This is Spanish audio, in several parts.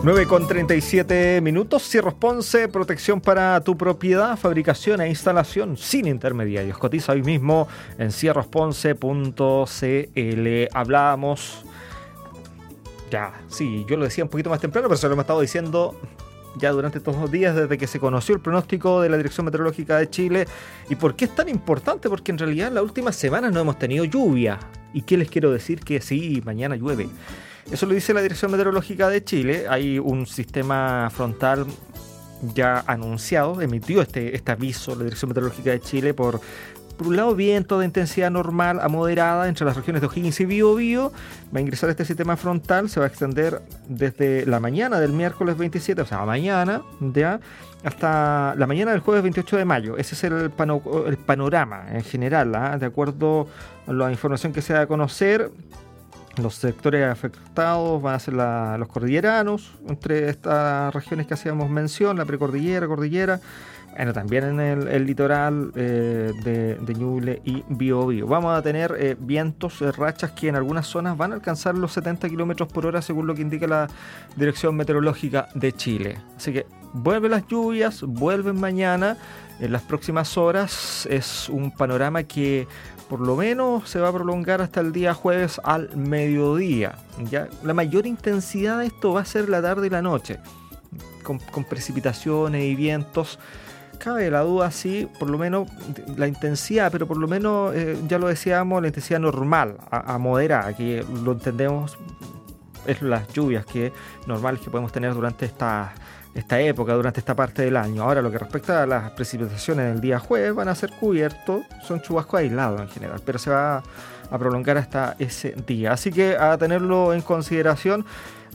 9:37. Cierros Ponce, protección para tu propiedad, fabricación e instalación sin intermediarios. Cotiza hoy mismo en cierrosponce.cl. Hablábamos, yo lo decía un poquito más temprano, pero se lo hemos estado diciendo ya durante estos 2 días desde que se conoció el pronóstico de la Dirección Meteorológica de Chile. ¿Y por qué es tan importante? Porque en realidad en las últimas semanas no hemos tenido lluvia. ¿Y qué les quiero decir? Que sí, mañana llueve. Eso lo dice la Dirección Meteorológica de Chile. Hay un sistema frontal ya anunciado, emitió este aviso la Dirección Meteorológica de Chile por un lado, viento de intensidad normal a moderada entre las regiones de O'Higgins y Biobío. Va a ingresar este sistema frontal, se va a extender desde la mañana del miércoles 27, o sea, mañana, ya, hasta la mañana del jueves 28 de mayo. Ese es el panorama en general, de acuerdo a la información que se da a conocer. Los sectores afectados van a ser los cordilleranos, entre estas regiones que hacíamos mención, la precordillera, cordillera, bueno, también en el litoral de Ñuble y Biobío. Vamos a tener vientos, rachas que en algunas zonas van a alcanzar los 70 km por hora, según lo que indica la Dirección Meteorológica de Chile. Así que vuelven las lluvias, vuelven mañana. En las próximas horas es un panorama que por lo menos se va a prolongar hasta el día jueves al mediodía. Ya la mayor intensidad de esto va a ser la tarde y la noche, con precipitaciones y vientos. Cabe la duda, sí, por lo menos la intensidad, pero por lo menos, ya lo decíamos, la intensidad normal, a moderada, que lo entendemos, es las lluvias normales que podemos tener durante esta época, durante esta parte del año. Ahora, lo que respecta a las precipitaciones del día jueves, van a ser cubiertos, son chubascos aislados en general, pero se va a prolongar hasta ese día. Así que a tenerlo en consideración.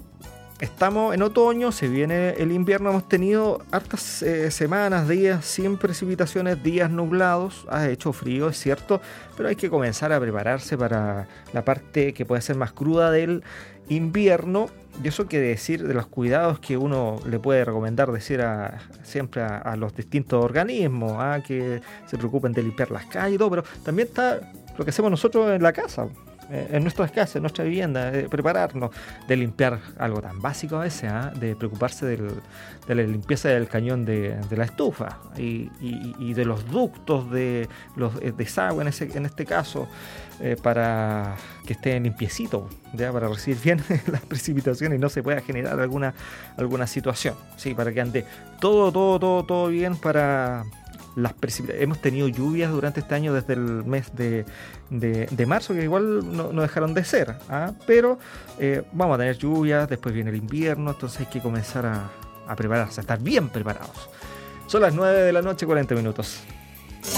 Estamos en otoño, se viene el invierno, hemos tenido hartas semanas, días sin precipitaciones, días nublados, ha hecho frío, es cierto, pero hay que comenzar a prepararse para la parte que puede ser más cruda del invierno. Y eso que decir de los cuidados que uno le puede recomendar decir siempre a los distintos organismos, que se preocupen de limpiar las calles y todo, pero también está lo que hacemos nosotros en la casa. En nuestras casas, en nuestra vivienda, prepararnos, de limpiar algo tan básico a veces, de preocuparse de la limpieza del cañón de la estufa y de los ductos de los desagüe en este caso, para que estén limpiecitos, para recibir bien las precipitaciones y no se pueda generar alguna situación, sí, para que ande todo bien para las precipitaciones. Hemos tenido lluvias durante este año desde el mes de marzo, que igual no dejaron de ser, pero vamos a tener lluvias, después viene el invierno, entonces hay que comenzar a prepararse, a estar bien preparados. Son las 9:40 PM.